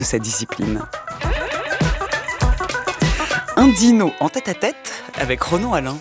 de sa discipline. Un dino en tête-à-tête avec Ronan Alain.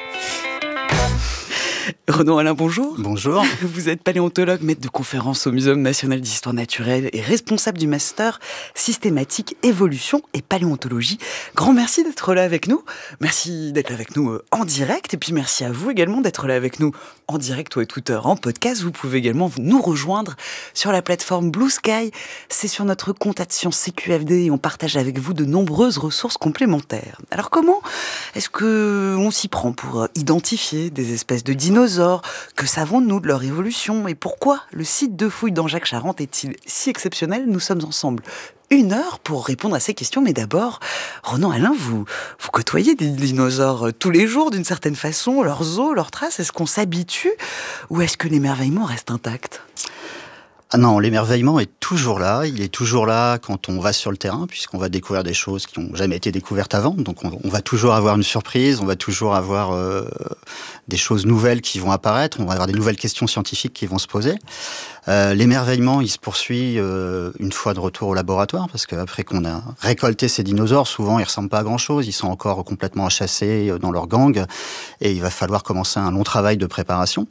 Ronan Alain, bonjour. Bonjour. Vous êtes paléontologue, maître de conférence au Muséum national d'histoire naturelle et responsable du master systématique évolution et paléontologie. Grand merci d'être là avec nous. Merci d'être là avec nous en direct. Et puis merci à vous également d'être là avec nous en direct ou à toute heure en podcast. Vous pouvez également nous rejoindre sur la plateforme Blue Sky. C'est sur notre compte @CQFD et on partage avec vous de nombreuses ressources complémentaires. Alors comment est-ce qu'on s'y prend pour identifier des espèces de dinosaures? Que savons-nous de leur évolution? Et pourquoi le site de fouilles d'Angeac-Charente est-il si exceptionnel? Nous sommes ensemble 1 heure pour répondre à ces questions. Mais d'abord, Ronan Alain, vous côtoyez des dinosaures tous les jours d'une certaine façon, leurs os, leurs traces. Est-ce qu'on s'habitue ou est-ce que l'émerveillement reste intact? Ah non, l'émerveillement est toujours là. Il est toujours là quand on va sur le terrain, puisqu'on va découvrir des choses qui n'ont jamais été découvertes avant. Donc on va toujours avoir une surprise, on va toujours avoir des choses nouvelles qui vont apparaître, on va avoir des nouvelles questions scientifiques qui vont se poser. L'émerveillement, il se poursuit une fois de retour au laboratoire, parce qu'après qu'on a récolté ces dinosaures, souvent ils ressemblent pas à grand-chose, ils sont encore complètement achassés dans leur gang, et il va falloir commencer un long travail de préparation.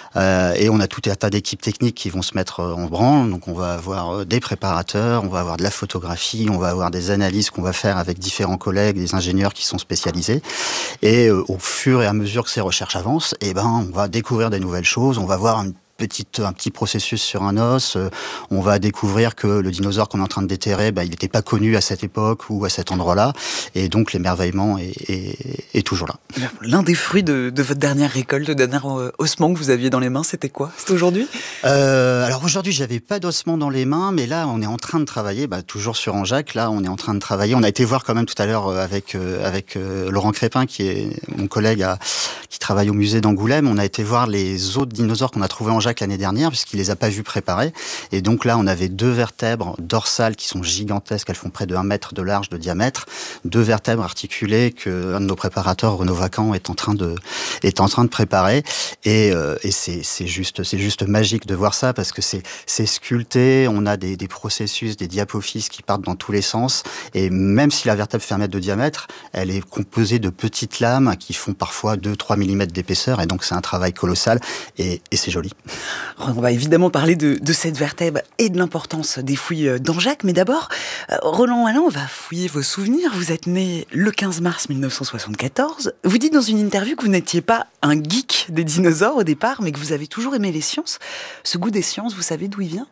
Et on a tout un tas d'équipes techniques qui vont se mettre en branle, donc on va avoir des préparateurs, on va avoir de la photographie, on va avoir des analyses qu'on va faire avec différents collègues, des ingénieurs qui sont spécialisés, et au fur et à mesure que ces recherches avancent, on va découvrir des nouvelles choses, on va voir un petit processus sur un os, on va découvrir que le dinosaure qu'on est en train de déterrer, il n'était pas connu à cette époque ou à cet endroit-là, et donc l'émerveillement est toujours là. L'un des fruits de votre dernière récolte, le dernier ossement que vous aviez dans les mains, c'était quoi? C'était aujourd'hui? Alors aujourd'hui, j'avais pas d'ossement dans les mains, mais là, on est en train de travailler, toujours sur Angeac, là, on est en train de travailler. On a été voir quand même tout à l'heure avec Laurent Crépin, qui est mon collègue qui travaille au musée d'Angoulême. On a été voir les autres dinosaures qu'on a trouvés en Angeac l'année dernière, puisqu'il les a pas vus préparer. Et donc là, on avait 2 vertèbres dorsales qui sont gigantesques, elles font près de 1 mètre de large de diamètre, 2 vertèbres articulées que un de nos préparateurs, Renaud Vacan, est en train de préparer. Et c'est juste magique de voir ça, parce que c'est sculpté, on a des processus, des diapophyses qui partent dans tous les sens. Et même si la vertèbre fait 1 mètre de diamètre, elle est composée de petites lames qui font parfois 2-3 mm d'épaisseur. Et donc c'est un travail colossal et c'est joli. On va évidemment parler de cette vertèbre et de l'importance des fouilles d'Angeac, mais d'abord, Ronan Alain, on va fouiller vos souvenirs. Vous êtes né le 15 mars 1974. Vous dites dans une interview que vous n'étiez pas un geek des dinosaures au départ, mais que vous avez toujours aimé les sciences. Ce goût des sciences, vous savez d'où il vient ?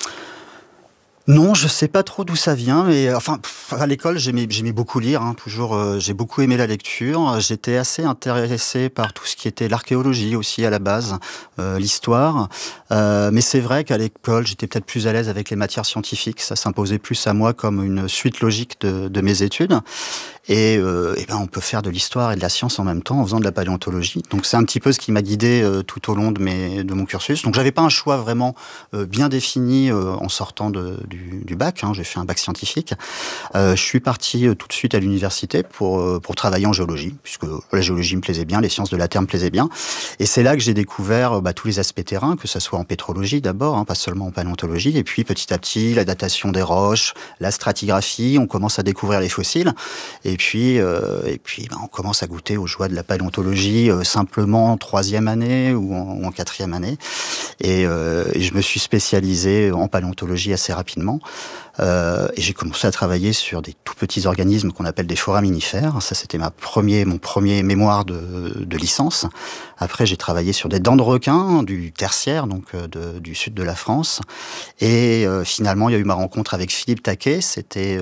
Non, je sais pas trop d'où ça vient, mais à l'école, j'aimais beaucoup lire, toujours, j'ai beaucoup aimé la lecture. J'étais assez intéressé par tout ce qui était l'archéologie aussi à la base, l'histoire. Mais c'est vrai qu'à l'école, j'étais peut-être plus à l'aise avec les matières scientifiques. Ça s'imposait plus à moi comme une suite logique de mes études. Et on peut faire de l'histoire et de la science en même temps en faisant de la paléontologie. Donc c'est un petit peu ce qui m'a guidé tout au long de mon cursus. Donc j'avais pas un choix vraiment bien défini en sortant du bac. J'ai fait un bac scientifique. Je suis parti tout de suite à l'université pour travailler en géologie, puisque la géologie me plaisait bien, les sciences de la Terre me plaisaient bien. Et c'est là que j'ai découvert tous les aspects terrains, que ça soit en pétrologie d'abord, pas seulement en paléontologie. Et puis petit à petit, la datation des roches, la stratigraphie, on commence à découvrir les fossiles. Et puis, on commence à goûter aux joies de la paléontologie simplement en 3e année ou en 4e année. Et je me suis spécialisé en paléontologie assez rapidement. Et j'ai commencé à travailler sur des tout petits organismes qu'on appelle des foraminifères. Ça, c'était mon premier mémoire de licence. Après, j'ai travaillé sur des dents de requin du tertiaire, donc du sud de la France. Et finalement, il y a eu ma rencontre avec Philippe Taquet. C'était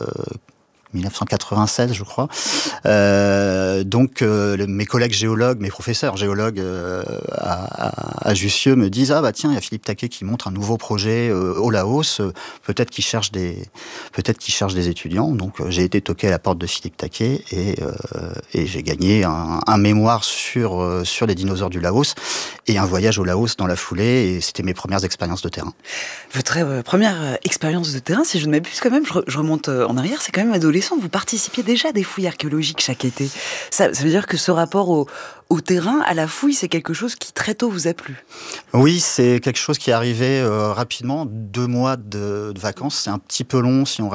1996, je crois. Mes collègues géologues, mes professeurs géologues à Jussieu me disent tiens, il y a Philippe Taquet qui montre un nouveau projet au Laos. Peut-être qu'il cherche des étudiants. Donc j'ai été toqué à la porte de Philippe Taquet et j'ai gagné un mémoire sur les dinosaures du Laos et un voyage au Laos dans la foulée. Et c'était mes premières expériences de terrain. Votre première expérience de terrain, si je ne m'abuse quand même, je remonte en arrière, c'est quand même adolescent. adolescent, vous participiez déjà à des fouilles archéologiques chaque été. Ça veut dire que ce rapport au terrain, à la fouille, c'est quelque chose qui très tôt vous a plu. Oui, c'est quelque chose qui est arrivé rapidement. 2 mois de vacances, c'est un petit peu long si on